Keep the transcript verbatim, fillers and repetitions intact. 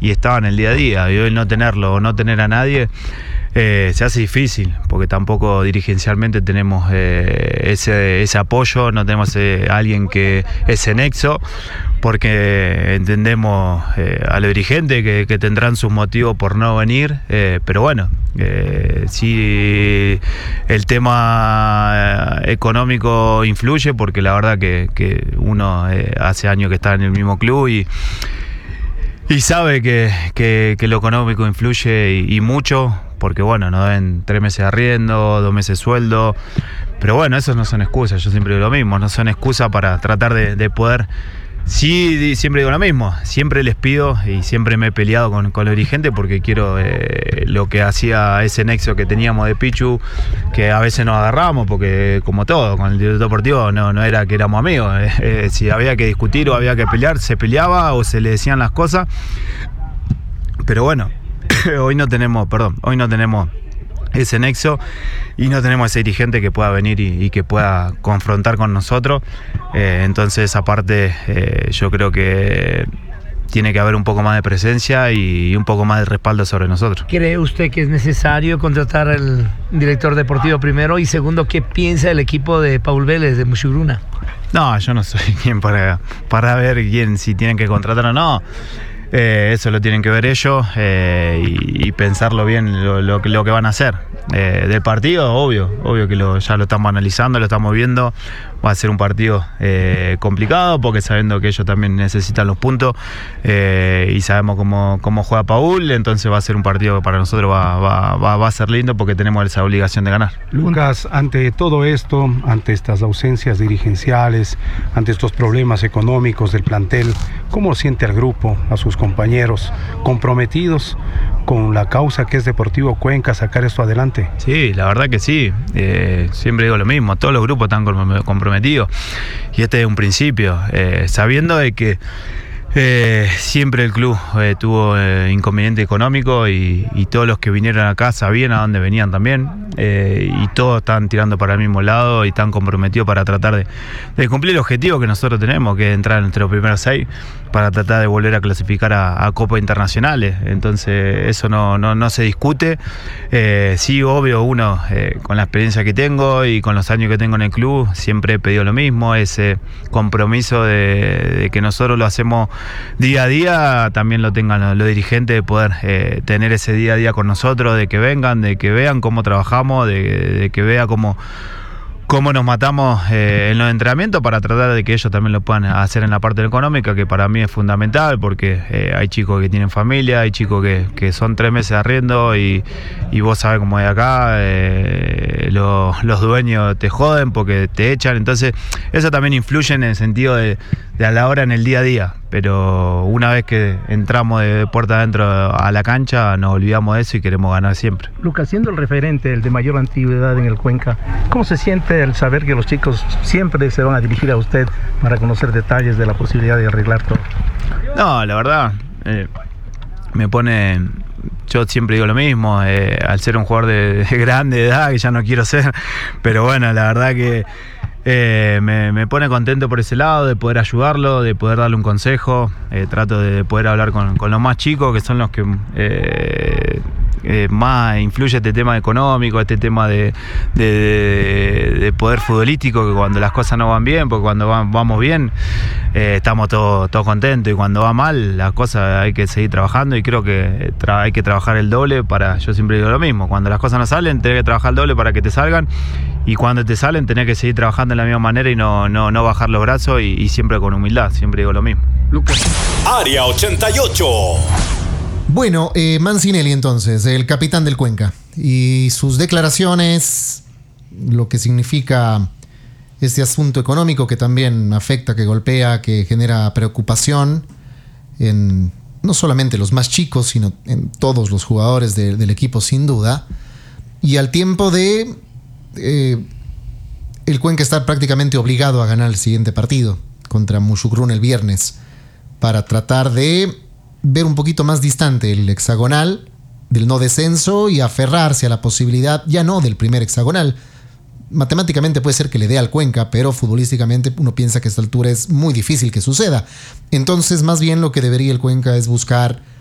y estaba en el día a día, y hoy no tenerlo o no tener a nadie eh, se hace difícil, porque tampoco dirigencialmente tenemos eh, ese, ese apoyo, no tenemos eh, alguien que ese nexo, porque entendemos eh, a los dirigentes que, que tendrán sus motivos por no venir, eh, pero bueno, eh, sí el tema económico influye, porque la verdad que, que uno eh, hace años que está en el mismo club y, y sabe que, que, que lo económico influye y, y mucho, porque bueno, nos den tres meses de arriendo, dos meses de sueldo, pero bueno, esos no son excusas, yo siempre digo lo mismo, no son excusas para tratar de, de poder. Sí, siempre digo lo mismo, siempre les pido y siempre me he peleado con, con los dirigentes porque quiero eh, lo que hacía ese nexo que teníamos de Pichu, que a veces nos agarramos, porque como todo, con el director deportivo no, no era que éramos amigos, eh, eh, si había que discutir o había que pelear, se peleaba o se le decían las cosas, pero bueno, hoy no tenemos, perdón, hoy no tenemos ese nexo y no tenemos ese dirigente que pueda venir y, y que pueda confrontar con nosotros, eh, entonces aparte eh, yo creo que tiene que haber un poco más de presencia y un poco más de respaldo sobre nosotros. ¿Cree usted que es necesario contratar al director deportivo primero? Y segundo, ¿qué piensa el equipo de Paul Vélez de Muchugruna? No, yo no soy quien para, para ver quién, si tienen que contratar o no. Eh, eso lo tienen que ver ellos eh, y, y pensarlo bien lo, lo, lo que van a hacer. Eh, del partido, obvio, obvio que lo, ya lo estamos analizando, lo estamos viendo. Va a ser un partido eh, complicado, porque sabiendo que ellos también necesitan los puntos eh, y sabemos cómo, cómo juega Paul, entonces va a ser un partido que para nosotros va, va, va, va a ser lindo, porque tenemos esa obligación de ganar. Lucas, ante todo esto, ante estas ausencias dirigenciales, ante estos problemas económicos del plantel, ¿cómo siente al grupo, a sus compañeros comprometidos con la causa que es Deportivo Cuenca, sacar esto adelante? Sí, la verdad que sí, eh, siempre digo lo mismo, todos los grupos están comprometidos y este es un principio, eh, sabiendo de que Eh, siempre el club eh, tuvo eh, inconveniente económico y, y todos los que vinieron acá sabían a dónde venían también, eh, y todos están tirando para el mismo lado y están comprometidos para tratar de, de cumplir el objetivo que nosotros tenemos, que es entrar entre los primeros seis para tratar de volver a clasificar a, a Copas Internacionales. Entonces eso no, no, no se discute. Eh, sí, obvio, uno eh, con la experiencia que tengo y con los años que tengo en el club siempre he pedido lo mismo, ese compromiso de, de que nosotros lo hacemos día a día, también lo tengan los, los dirigentes, de poder eh, tener ese día a día con nosotros, de que vengan, de que vean cómo trabajamos, de, de que vea cómo, cómo nos matamos eh, en los entrenamientos, para tratar de que ellos también lo puedan hacer en la parte económica, que para mí es fundamental, porque eh, hay chicos que tienen familia, hay chicos que, que son tres meses de arriendo y, y vos sabés cómo es acá, eh, lo, los dueños te joden porque te echan, entonces eso también influye en el sentido de, de a la hora en el día a día, pero una vez que entramos de puerta adentro a la cancha nos olvidamos de eso y queremos ganar siempre. Lucas, siendo el referente, el de mayor antigüedad en el Cuenca, ¿cómo se siente el saber que los chicos siempre se van a dirigir a usted para conocer detalles de la posibilidad de arreglar todo? No, la verdad, eh, me pone... Yo siempre digo lo mismo, eh, al ser un jugador de, de grande edad, que ya no quiero ser, pero bueno, la verdad que eh, me, me pone contento por ese lado, de poder ayudarlo, de poder darle un consejo. Eh, trato de poder hablar con, con los más chicos, que son los que eh, eh, más influye este tema económico, este tema de, de, de, de poder futbolístico, que cuando las cosas no van bien, porque cuando van, vamos bien, eh, estamos todos todo contentos, y cuando va mal, las cosas hay que seguir trabajando, y creo que tra- hay que trabajar el doble para, yo siempre digo lo mismo, cuando las cosas no salen, tenés que trabajar el doble para que te salgan, y cuando te salen tenés que seguir trabajando de la misma manera y no, no, no bajar los brazos, y, y siempre con humildad, siempre digo lo mismo. Lucas. Área ochenta y ocho. Bueno, eh, Mancinelli entonces, el capitán del Cuenca, y sus declaraciones, lo que significa este asunto económico que también afecta, que golpea, que genera preocupación en no solamente los más chicos, sino en todos los jugadores de, del equipo, sin duda, y al tiempo de eh, el Cuenca estar prácticamente obligado a ganar el siguiente partido contra Muchugruna el viernes, para tratar de ver un poquito más distante el hexagonal del no descenso y aferrarse a la posibilidad, ya no del primer hexagonal. Matemáticamente puede ser que le dé al Cuenca, pero futbolísticamente uno piensa que a esta altura es muy difícil que suceda. Entonces, más bien lo que debería el Cuenca es buscar